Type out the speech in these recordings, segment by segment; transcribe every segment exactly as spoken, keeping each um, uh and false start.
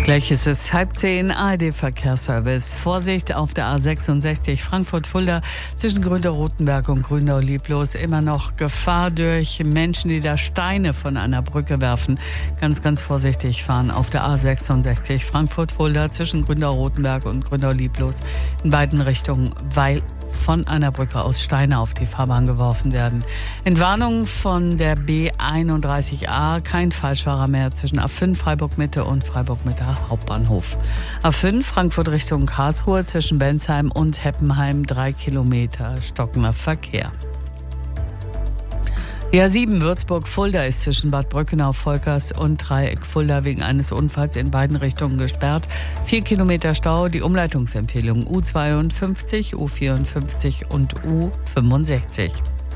Gleich ist es halb zehn, A R D-Verkehrsservice. Vorsicht auf der A sechsundsechzig Frankfurt-Fulda zwischen Grünau-Rotenberg und Grünau-Lieblos. Immer noch Gefahr durch Menschen, die da Steine von einer Brücke werfen. Ganz, ganz vorsichtig fahren auf der A sechsundsechzig Frankfurt-Fulda zwischen Grünau-Rotenberg und Grünau-Lieblos in beiden Richtungen, weil von einer Brücke aus Steine auf die Fahrbahn geworfen werden. Entwarnung von der B einunddreißig A, kein Falschfahrer mehr zwischen A fünf Freiburg-Mitte und Freiburg-Mitte Hauptbahnhof. A fünf Frankfurt Richtung Karlsruhe zwischen Bensheim und Heppenheim, drei Kilometer stockender Verkehr. Die A sieben Würzburg-Fulda ist zwischen Bad Brückenau-Volkers und Dreieck-Fulda wegen eines Unfalls in beiden Richtungen gesperrt. Vier Kilometer Stau, die Umleitungsempfehlung U zweiundfünfzig, U vierundfünfzig und U fünfundsechzig.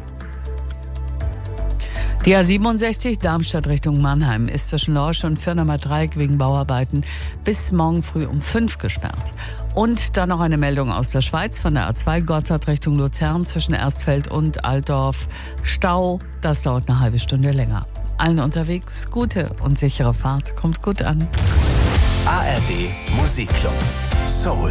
Die A siebenundsechzig Darmstadt Richtung Mannheim ist zwischen Lorsch und Firnamer Dreieck wegen Bauarbeiten bis morgen früh um fünf gesperrt. Und dann noch eine Meldung aus der Schweiz von der A zwei Gotthard Richtung Luzern zwischen Erstfeld und Altdorf. Stau, das dauert eine halbe Stunde länger. Allen unterwegs gute und sichere Fahrt, kommt gut an. A R D Musikclub Soul.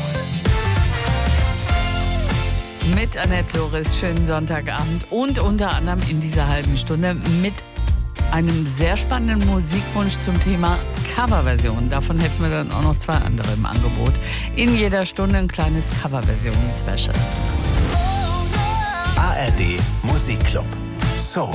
Mit Annette Loris, schönen Sonntagabend und unter anderem in dieser halben Stunde mit einem sehr spannenden Musikwunsch zum Thema Coverversion. Davon hätten wir dann auch noch zwei andere im Angebot. In jeder Stunde ein kleines Coverversion-Special. A R D Musikclub Soul.